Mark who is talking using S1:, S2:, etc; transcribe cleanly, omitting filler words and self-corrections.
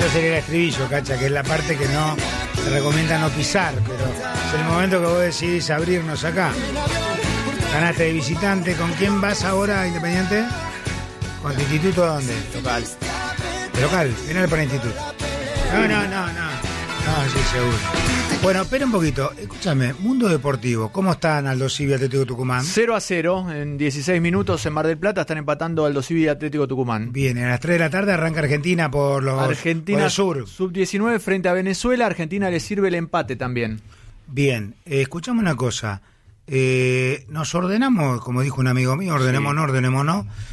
S1: Esto sería el estribillo, Cacha, que es la parte que no te recomienda no pisar, pero es el momento que vos decidís abrirnos acá. Ganaste de visitante. ¿Con quién vas ahora, Independiente? ¿Con tu instituto a dónde?
S2: Local.
S1: ¿De local? Viene para el instituto. No, sí, seguro. Bueno, espera un poquito. Escúchame, Mundo Deportivo, ¿cómo están Aldo Civi Atlético Tucumán?
S2: 0-0 en 16 minutos en Mar del Plata. Están empatando Aldo Civi y Atlético Tucumán.
S1: Bien, a las 3 de la tarde arranca Argentina por
S2: Argentina
S1: el sur.
S2: Sub-19 frente a Venezuela. Argentina le sirve el empate también.
S1: Bien, escuchame una cosa. Nos ordenamos, como dijo un amigo mío, ordenémonos.